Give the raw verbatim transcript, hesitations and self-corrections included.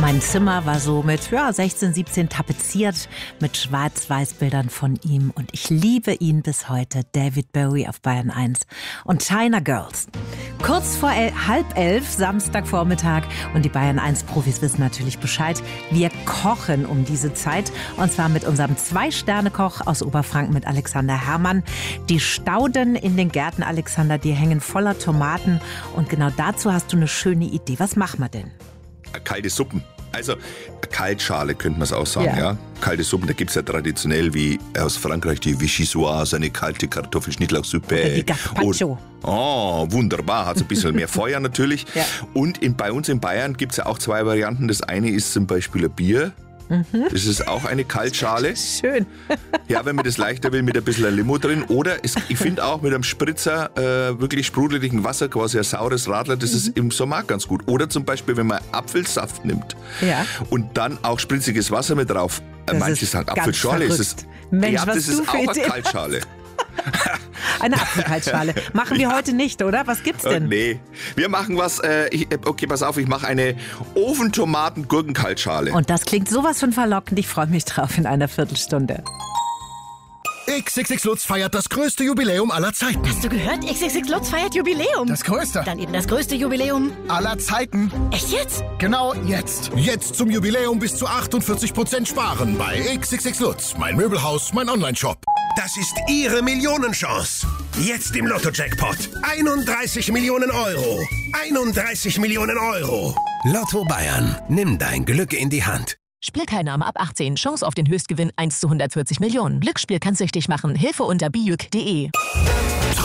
Mein Zimmer war so mit ja, sechzehn, siebzehn tapeziert mit Schwarz-Weiß-Bildern von ihm. Und ich liebe ihn bis heute. David Bowie auf Bayern eins. Und China Girls. Kurz vor el- halb elf, Samstagvormittag. Und die Bayern eins Profis wissen natürlich Bescheid. Wir kochen um diese Zeit. Und zwar mit unserem Zwei-Sterne-Koch aus Oberfranken mit Alexander Herrmann. Die Stauden in den Gärten, Alexander, die hängen voller Tomaten. Und genau dazu hast du eine schöne Idee. Was machen wir denn? Kalte Suppen. Also Kaltschale könnte man es auch sagen, ja. ja. Kalte Suppen, da gibt es ja traditionell wie aus Frankreich die Vichyssoise, eine kalte Kartoffelschnittlauchsuppe. Oder die Gazpacho. Oh, wunderbar, hat ein bisschen mehr Feuer natürlich. Ja. Und in, bei uns in Bayern gibt es ja auch zwei Varianten. Das eine ist zum Beispiel ein Bier. Mhm. Das ist auch eine Kaltschale. Schön. Ja, wenn man das leichter will, mit ein bisschen Limo drin. Oder es, ich finde auch mit einem Spritzer äh, wirklich sprudeligen Wasser, quasi ein saures Radler, das mhm. ist im Sommer ganz gut. Oder zum Beispiel, wenn man Apfelsaft nimmt ja. und dann auch spritziges Wasser mit drauf. Äh, manche sagen Apfelschorle. Ist es, Mensch, ja, was das du ist für auch Idee. eine Kaltschale. Eine Apfelkaltschale. Machen wir ja. heute nicht, oder? Was gibt's denn? Äh, nee, wir machen was, äh, ich, okay, pass auf, ich mache eine Ofentomaten-Gurkenkaltschale. Und das klingt sowas von verlockend. Ich freue mich drauf in einer Viertelstunde. X X X Lutz feiert das größte Jubiläum aller Zeiten. Hast du gehört? X X X Lutz feiert Jubiläum. Das größte. Dann eben das größte Jubiläum aller Zeiten. Echt jetzt? Genau jetzt. Jetzt zum Jubiläum bis zu achtundvierzig Prozent sparen bei X X X Lutz. Mein Möbelhaus, mein Onlineshop. Das ist Ihre Millionenchance. Jetzt im Lotto-Jackpot. einunddreißig Millionen Euro. einunddreißig Millionen Euro. Lotto Bayern. Nimm dein Glück in die Hand. Spielteilnahme ab achtzehn. Chance auf den Höchstgewinn eins zu hundertvierzig Millionen. Glücksspiel kann süchtig machen. Hilfe unter bijuk punkt de.